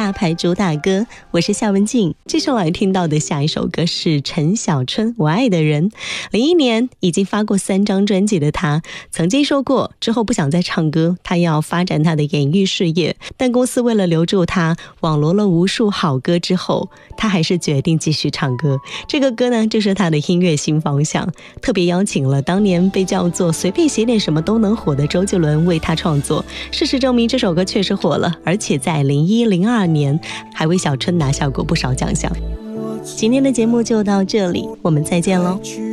大牌主打歌。我是夏文静，接下来听到的下一首歌是陈小春《我爱的人》。01年已经发过3张专辑的他，曾经说过之后不想再唱歌，他要发展他的演艺事业，但公司为了留住他，网罗了无数好歌之后，他还是决定继续唱歌。这个歌呢，就是他的音乐新方向，特别邀请了当年被叫做随便写点什么都能火的周杰伦为他创作。事实证明这首歌确实火了，而且在01、02年还为小春拿下过不少奖项。今天的节目就到这里，我们再见喽。